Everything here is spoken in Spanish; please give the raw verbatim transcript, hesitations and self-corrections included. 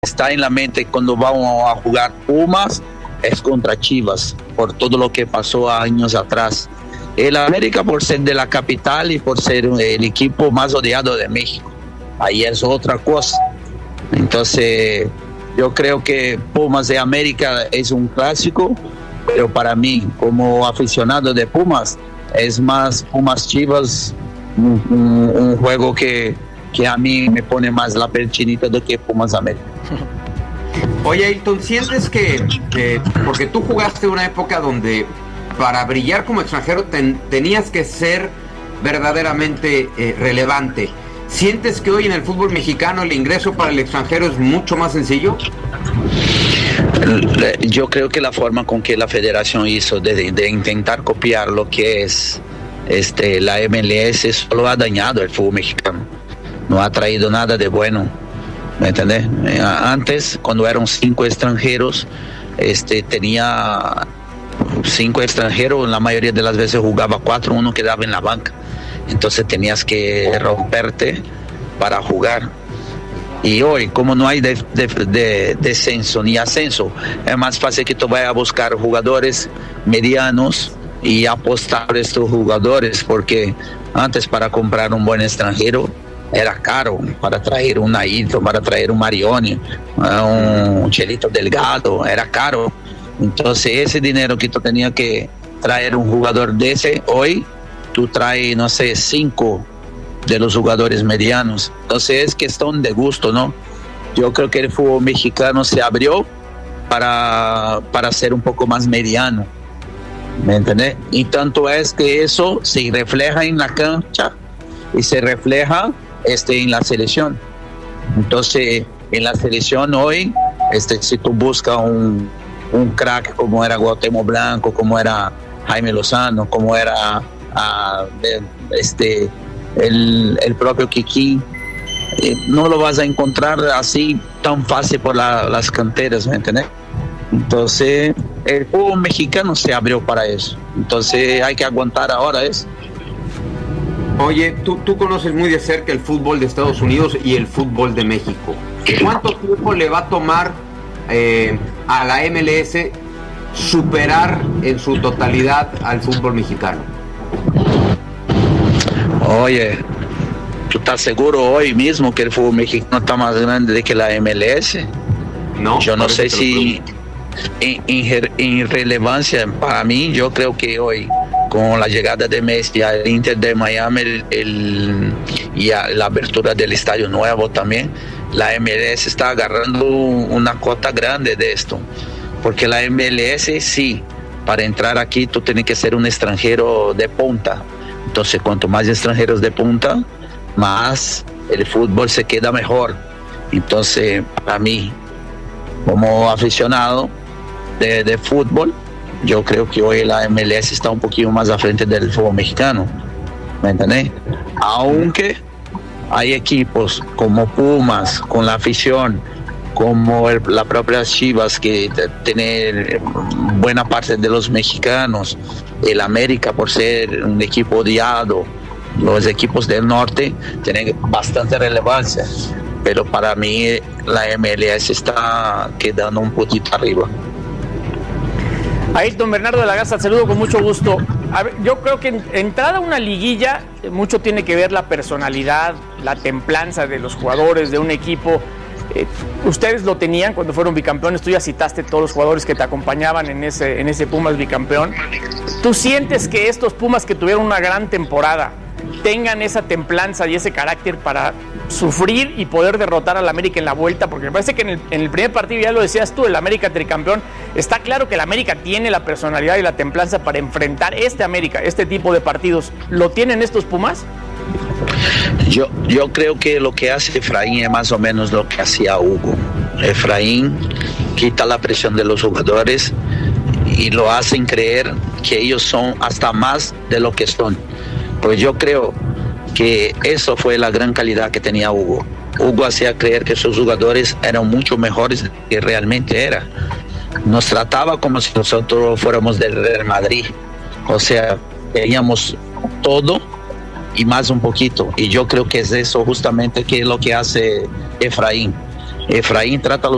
está en la mente cuando vamos a jugar Pumas es contra Chivas, por todo lo que pasó años atrás. El América por ser de la capital y por ser el equipo más odiado de México, ahí es otra cosa. Entonces yo creo que Pumas de América es un clásico, pero para mí como aficionado de Pumas es más Pumas Chivas, un, un, un juego que, que a mí me pone más la piel chinita do que Pumas América. Oye, Ayrton, ¿sientes que, que porque tú jugaste una época donde para brillar como extranjero ten, tenías que ser verdaderamente eh, relevante? ¿Sientes que hoy en el fútbol mexicano el ingreso para el extranjero es mucho más sencillo? Yo creo que la forma con que la federación hizo de, de intentar copiar lo que es este, la M L S solo ha dañado el fútbol mexicano, no ha traído nada de bueno. ¿Me entendés? Antes, cuando eran cinco extranjeros, este, tenía cinco extranjeros, la mayoría de las veces jugaba cuatro, uno quedaba en la banca. Entonces tenías que romperte para jugar. Y hoy, como no hay de, de, de descenso ni ascenso, es más fácil que tú vayas a buscar jugadores medianos y apostar a estos jugadores, porque antes para comprar un buen extranjero era caro, para traer un Ayrton, para traer un Marioni, un Chelito Delgado, era caro. Entonces ese dinero que tú tenías que traer un jugador de ese, hoy tú traes, no sé, cinco de los jugadores medianos. Entonces es cuestión de gusto, ¿no? Yo creo que el fútbol mexicano se abrió para, para ser un poco más mediano, ¿me entiendes? Y tanto es que eso se refleja en la cancha y se refleja este, en la selección. Entonces en la selección hoy, este, si tú buscas un, un crack como era Cuauhtémoc Blanco, como era Jaime Lozano, como era uh, este, el, el propio Kiki, eh, no lo vas a encontrar así tan fácil por la, las canteras, ¿me entiendes? Entonces el fútbol mexicano se abrió para eso, entonces hay que aguantar ahora eso. Oye, tú, tú conoces muy de cerca el fútbol de Estados Unidos y el fútbol de México. ¿Cuánto tiempo le va a tomar eh, a la M L S superar en su totalidad al fútbol mexicano? Oye, ¿tú estás seguro hoy mismo que el fútbol mexicano está más grande de que la M L S? No. Yo no sé si en, en, en relevancia para mí, yo creo que hoy con la llegada de Messi al Inter de Miami el, el, y a la apertura del estadio nuevo también, la M L S está agarrando una cuota grande de esto, porque la M L S sí, para entrar aquí tú tienes que ser un extranjero de punta. Entonces cuanto más extranjeros de punta, más el fútbol se queda mejor. Entonces para mí, como aficionado de, de fútbol, yo creo que hoy la M L S está un poquito más a frente del fútbol mexicano, ¿me entendés? Aunque hay equipos como Pumas, con la afición, como el, la propia Chivas, que tiene buena parte de los mexicanos, el América por ser un equipo odiado, los equipos del norte tienen bastante relevancia, pero para mí la M L S está quedando un poquito arriba. Ayrton Bernardo de la Garza, saludo con mucho gusto. A ver, yo creo que en, entrada a una liguilla mucho tiene que ver la personalidad, la templanza de los jugadores de un equipo. Eh, ustedes lo tenían cuando fueron bicampeones, tú ya citaste todos los jugadores que te acompañaban en ese, en ese Pumas bicampeón. ¿Tú sientes que estos Pumas que tuvieron una gran temporada tengan esa templanza y ese carácter para sufrir y poder derrotar al América en la vuelta? Porque me parece que en el, en el primer partido, ya lo decías tú, el América tricampeón, está claro que el América tiene la personalidad y la templanza para enfrentar este América, este tipo de partidos. ¿Lo tienen estos Pumas? Yo, yo creo que lo que hace Efraín es más o menos lo que hacía Hugo. Efraín quita la presión de los jugadores y lo hacen creer que ellos son hasta más de lo que son. Pues yo creo que eso fue la gran calidad que tenía Hugo. Hugo hacía creer que sus jugadores eran mucho mejores de lo que realmente era. Nos trataba como si nosotros fuéramos del Real Madrid. O sea, teníamos todo y más un poquito. Y yo creo que es eso justamente que es lo que hace Efraín. Efraín trata a los